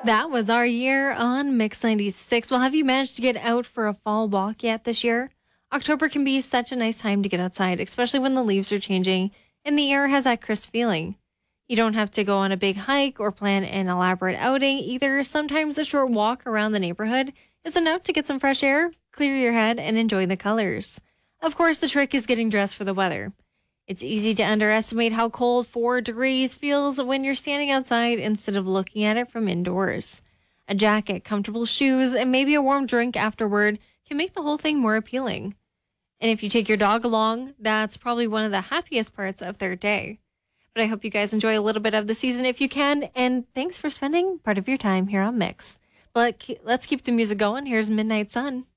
That was our year on Mix 96. Well, have you managed to get out for a fall walk yet this year? October can be such a nice time to get outside, especially when the leaves are changing and the air has that crisp feeling. You don't have to go on a big hike or plan an elaborate outing either. Sometimes a short walk around the neighborhood is enough to get some fresh air, clear your head, and enjoy the colors. Of course, the trick is getting dressed for the weather. It's easy to underestimate how cold 4 degrees feels when you're standing outside instead of looking at it from indoors. A jacket, comfortable shoes, and maybe a warm drink afterward can make the whole thing more appealing. And if you take your dog along, that's probably one of the happiest parts of their day. But I hope you guys enjoy a little bit of the season if you can, and thanks for spending part of your time here on Mix. But let's keep the music going. Here's Midnight Sun.